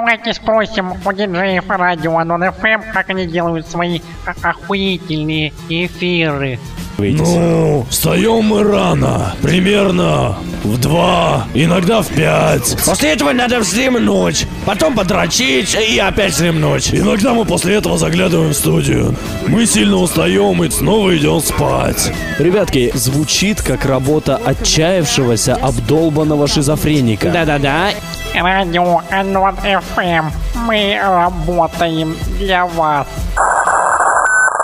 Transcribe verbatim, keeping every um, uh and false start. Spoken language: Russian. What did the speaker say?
Давайте спросим у диджеев радио Анон эф эм, как они делают свои охуительные эфиры. Ну, встаем мы рано, примерно в два, иногда в пять. После этого надо вздремнуть, потом подрочить и опять вздремнуть. Иногда мы после этого заглядываем в студию. Мы сильно устаем и снова идем спать. Ребятки, звучит как работа отчаявшегося, обдолбанного шизофреника. Да-да-да. Радио Анон эф эм. Мы работаем для вас.